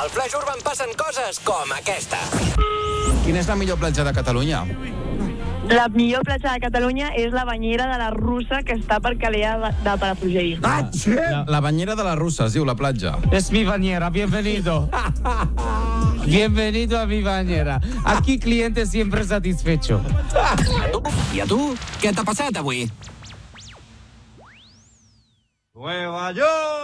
Al Flash Urban passen coses com aquesta. Quina és la millor platja de Catalunya? La millor platja de Catalunya és la banyera de la Russa, que està per Calella de Palafrugell. La banyera de la Russa, es diu la platja. Es mi bañera, bienvenido. Bienvenido a mi bañera. Aquí cliente siempre satisfecho. I a tu, què t'ha passat avui? Nueva York!